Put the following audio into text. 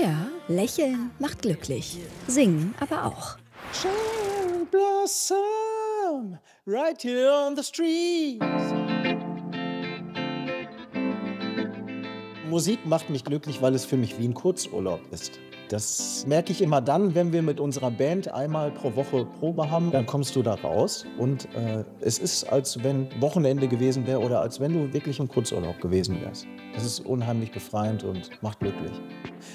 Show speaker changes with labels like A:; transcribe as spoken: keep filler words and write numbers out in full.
A: Ja, lächeln macht glücklich. Singen aber auch.
B: Cherry blossom, right here on the street. Musik macht mich glücklich, weil es für mich wie ein Kurzurlaub ist. Das merke ich immer dann, wenn wir mit unserer Band einmal pro Woche Probe haben. Dann kommst du da raus und, äh, es ist, als wenn Wochenende gewesen wäre oder als wenn du wirklich im Kurzurlaub gewesen wärst. Das ist unheimlich befreiend und macht glücklich.